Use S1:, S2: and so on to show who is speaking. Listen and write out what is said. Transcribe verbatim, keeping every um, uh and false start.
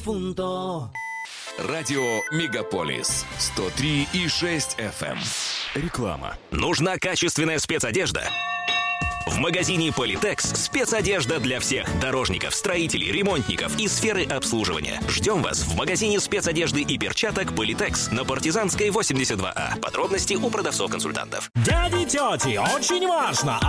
S1: punto.
S2: Радио Мегаполис сто три и шесть эф эм. Реклама.
S3: Нужна качественная спецодежда? В магазине Политекс спецодежда для всех дорожников, строителей, ремонтников и сферы обслуживания. Ждем вас в магазине спецодежды и перчаток Политекс на Партизанской восемьдесят два А. Подробности у продавцов-консультантов.
S4: Дяди, тети, очень важно!